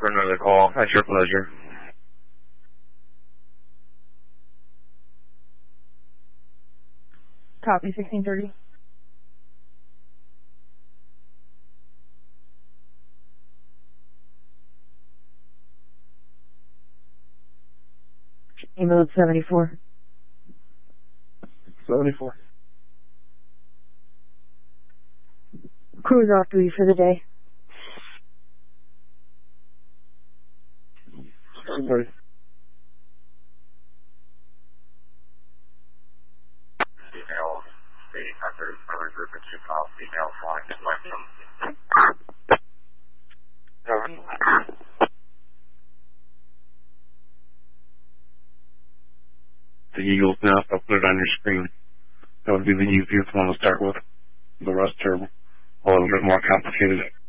for another call. At your pleasure. Copy, 1630. Email 74. 74. Crew's off duty for the day. 30. Female, the other group of 2 call, female flying to Western. The Eagles now, I'll put it on your screen. That would be the easiest one to start with. The rest are a little bit more complicated.